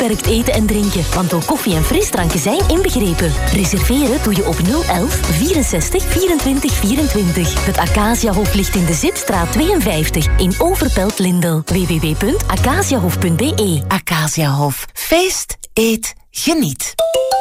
onbeperkt eten en drinken, want ook koffie en frisdranken zijn inbegrepen. Reserveren doe je op 011 64 24 24. Het Acaciahof ligt in de Zipstraat 52 in Overpelt-Lindel. www.acaciahof.be. Acaciahof. Feest, eet, geniet.